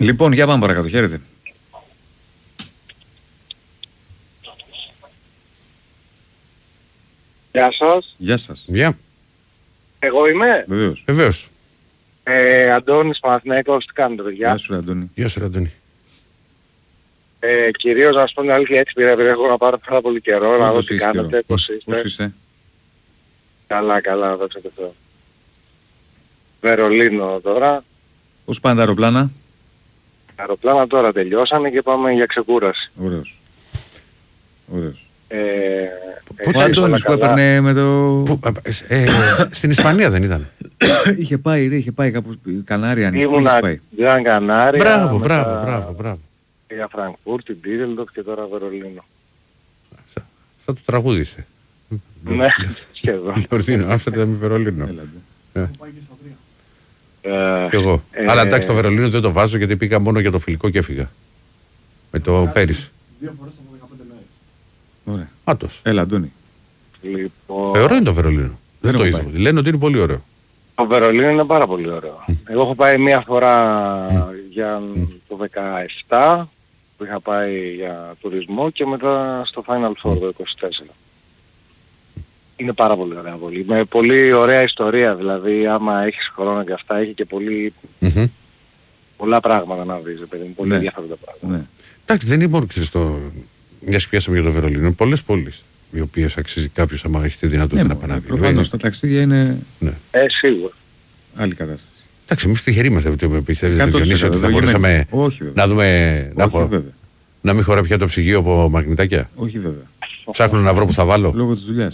Λοιπόν, για πάμε παρακάτω. Χαίρετε. Γεια σας. Γεια σας. Γεια. Εγώ είμαι. Βεβαίως. Βεβαίως. Αντώνης Παναθηναϊκός, τι κάνετε παιδιά? Γεια σου, Αντώνη. Γεια σου, Αντώνη. Κυρίως να σας πω την αλήθεια, έτσι πήρα, έχω να πάρω πάρα πολύ καιρό, να δω Όντως τι έχεις κάνετε, καιρό. πώς Πώς είστε. είσαι? Καλά, δόξα τω Θεώ. Βερολίνο τώρα. Πώς πάνε τα αεροπλάνα? Αεροπλάνα τώρα τελειώσανε και πάμε για ξεκούραση. Ωραίος. Ωραίος. Πού Ο Αντώνης που έπαιρνε με το... Στην Ισπανία δεν ήταν? είχε πάει κάπου Κανάρια, αν είχε Ήμουνα πάει. Γκραν Κανάρια. Μπράβο. Για Φραγκφούρτη, Ντίζελντορφ και τώρα Βερολίνο. Θα το τραγούδισε. Ναι, σχεδόν. Λορδίνο, άφησα με Βερολίνο. Κι εγώ. Ε, Αλλά εντάξει, το Βερολίνο δεν το βάζω γιατί πήγα μόνο για το φιλικό και έφυγα. Με το πέρυσι. 2 φορές από 15 μέρες. Ωραία. Άτος. Έλα, Αντώνη. Λοιπόν, Ωραίο είναι το Βερολίνο. Δεν το έχω είδα. πάει. Λένε ότι είναι πολύ ωραίο. το Βερολίνο είναι πάρα πολύ ωραίο. Εγώ έχω πάει μία φορά για το 17 που είχα πάει για τουρισμό και μετά στο Final Four το 24. Είναι πάρα πολύ ωραία πόλη. Με πολύ ωραία ιστορία, δηλαδή άμα έχεις χρόνο και αυτά έχει και πολλά πράγματα να βρεις, παιδί μου, πολύ Ναι. ενδιαφέροντα πράγματα. Ναι. Εντάξει, δεν είναι μόνο στο. Μια πιάσαμε για το Βερολίνο. Είναι πολλές πόλεις οι οποίες αξίζει κάποιος άμα έχει τη δυνατότητα να πανάβει. Προφανώς τα ταξίδια είναι Ναι. Σίγουρα. άλλη κατάσταση. Εντάξει, εμείς τυχεροί είμαστε ότι με πιστεύεις, 100% Διονύση, ότι θα δεν μπορούσαμε γίνεται. Όχι, βέβαια. να δούμε. Όχι, βέβαια. Να μην χωράει πια το ψυγείο από μαγνητάκια. Όχι βέβαια. Ψάχνω να βρω που θα βάλω. Λόγω της δουλειάς.